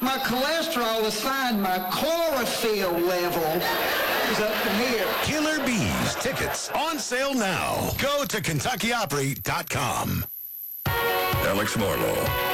my cholesterol is fine. My chlorophyll level is up to here. Killer Bees tickets on sale now. Go to KentuckyOpry.com. Alex Marlowe.